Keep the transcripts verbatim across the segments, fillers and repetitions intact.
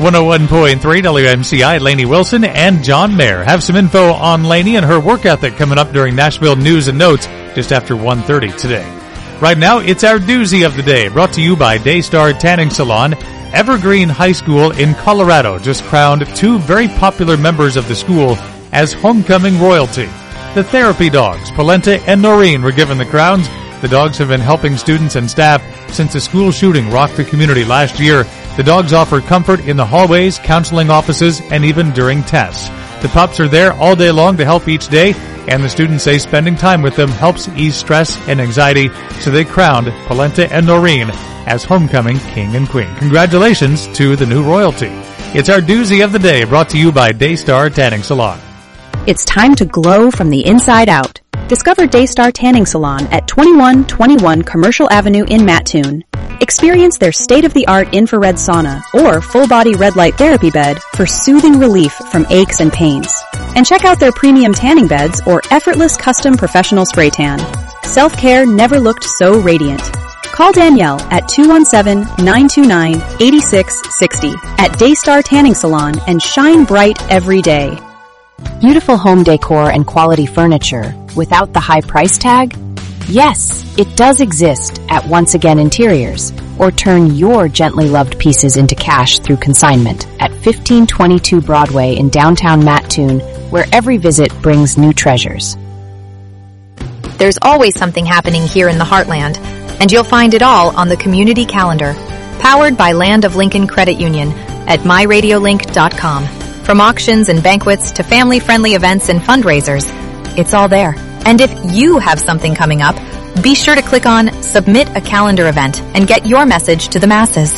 one oh one point three W M C I, Lainey Wilson and John Mayer. Have some info on Lainey and her work ethic coming up during Nashville News and Notes just after one thirty today. Right now, it's our doozy of the day, brought to you by Daystar Tanning Salon. Evergreen High School in Colorado just crowned two very popular members of the school as homecoming royalty. The therapy dogs, Polenta and Noreen, were given the crowns. The dogs have been helping students and staff since the school shooting rocked the community last year. The dogs offer comfort in the hallways, counseling offices, and even during tests. The pups are there all day long to help each day, and the students say spending time with them helps ease stress and anxiety, so they crowned Polenta and Noreen as homecoming king and queen. Congratulations to the new royalty. It's our doozy of the day, brought to you by Daystar Tanning Salon. It's time to glow from the inside out. Discover Daystar Tanning Salon at twenty-one twenty-one Commercial Avenue in Mattoon. Experience their state-of-the-art infrared sauna or full-body red light therapy bed for soothing relief from aches and pains. And check out their premium tanning beds or effortless custom professional spray tan. Self-care never looked so radiant. Call Danielle at two one seven, nine two nine, eight six six zero at Daystar Tanning Salon and shine bright every day. Beautiful home decor and quality furniture without the high price tag? Yes, it does exist at Once Again Interiors. Or turn your gently loved pieces into cash through consignment at fifteen twenty-two Broadway in downtown Mattoon, where every visit brings new treasures. There's always something happening here in the Heartland, and you'll find it all on the community calendar, powered by Land of Lincoln Credit Union at my radio link dot com. From auctions and banquets to family-friendly events and fundraisers, it's all there. And if you have something coming up, be sure to click on Submit a Calendar Event and get your message to the masses.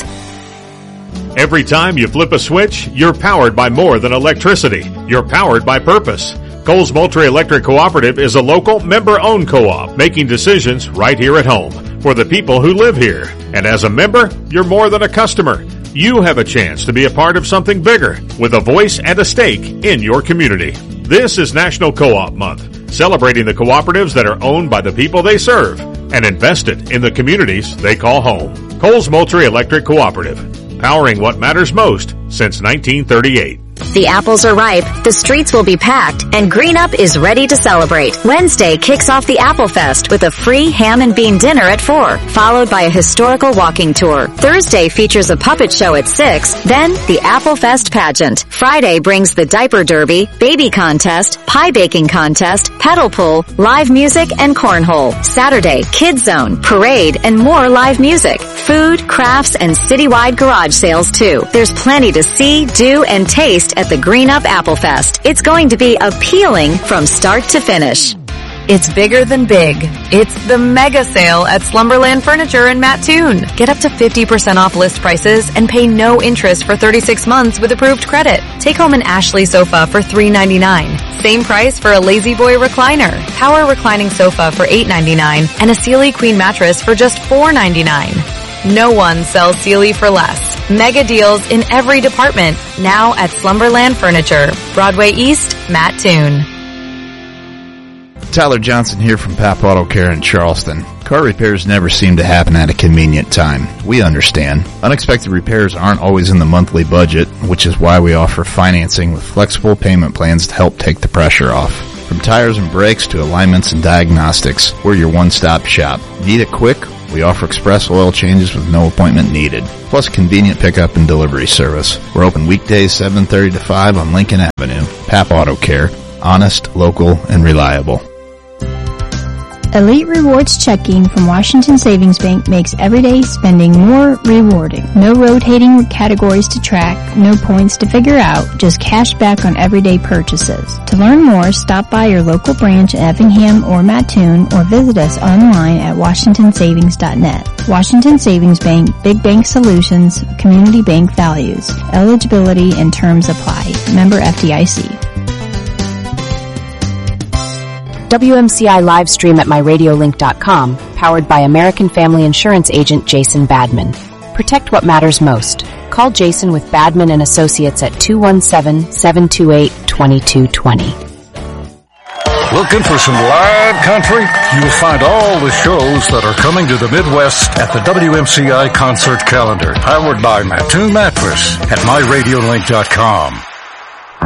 Every time you flip a switch, you're powered by more than electricity. You're powered by purpose. Coles Moultrie Electric Cooperative is a local, member-owned co-op making decisions right here at home for the people who live here. And as a member, you're more than a customer. You have a chance to be a part of something bigger with a voice and a stake in your community. This is National Co-op Month, celebrating the cooperatives that are owned by the people they serve and invested in the communities they call home. Coles Moultrie Electric Cooperative, powering what matters most since nineteen thirty-eight. The apples are ripe, the streets will be packed, and Green Up is ready to celebrate. Wednesday kicks off the Apple Fest with a free ham and bean dinner at four, followed by a historical walking tour. Thursday features a puppet show at six, then the Apple Fest pageant. Friday brings the diaper derby, baby contest, pie baking contest, pedal pull, live music, and cornhole. Saturday, Kids Zone, parade, and more live music. Food, crafts, and citywide garage sales too. There's plenty to see, do, and taste at the Green Up Apple Fest. It's going to be appealing from start to finish. It's bigger than big. It's the mega sale at Slumberland Furniture in Mattoon. Get up to fifty percent off list prices and pay no interest for thirty-six months with approved credit. Take home an Ashley sofa for three ninety-nine. Same price for a Lazy Boy recliner, power reclining sofa for eight ninety-nine, and a Sealy Queen mattress for just four ninety-nine. No one sells Sealy for less. Mega deals in every department, now at Slumberland Furniture, Broadway East, Mattoon. Tyler Johnson here from Pap Auto Care in Charleston. Car repairs never seem to happen at a convenient time. We understand. Unexpected repairs aren't always in the monthly budget, which is why we offer financing with flexible payment plans to help take the pressure off. From tires and brakes to alignments and diagnostics, we're your one-stop shop. Need it quick? We offer express oil changes with no appointment needed, plus convenient pickup and delivery service. We're open weekdays seven thirty to five on Lincoln Avenue. Pap Auto Care. Honest, local, and reliable. Elite Rewards checking from Washington Savings Bank makes everyday spending more rewarding. No rotating categories to track, no points to figure out, just cash back on everyday purchases. To learn more, stop by your local branch in Effingham or Mattoon or visit us online at washington savings dot net. Washington Savings Bank, Big Bank Solutions, Community Bank Values. Eligibility and terms apply. Member F D I C. W M C I live stream at my radio link dot com, powered by American Family Insurance agent Jason Badman. Protect what matters most. Call Jason with Badman and Associates at two one seven, seven two eight, two two two zero. Looking for some live country? You'll find all the shows that are coming to the Midwest at the W M C I concert calendar, powered by Mattoon Mattress at my radio link dot com.